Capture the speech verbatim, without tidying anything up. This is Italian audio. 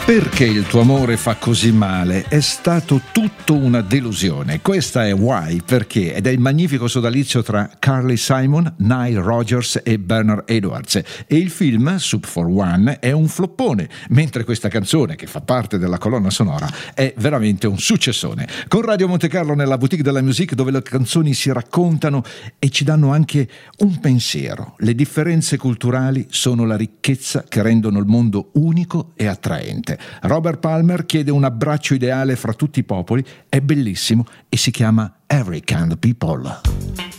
Perché il tuo amore fa così male? È stato tutto una delusione. Questa è Why, perché, ed è il magnifico sodalizio tra Carly Simon, Nile Rodgers e Bernard Edwards. E il film, Soup for One, è un floppone, mentre questa canzone, che fa parte della colonna sonora, è veramente un successone. Con Radio Monte Carlo nella boutique della musique, dove le canzoni si raccontano e ci danno anche un pensiero. Le differenze culturali sono la ricchezza che rendono il mondo unico e attraente. Robert Palmer chiede un abbraccio ideale fra tutti i popoli, è bellissimo e si chiama Every Kind of People.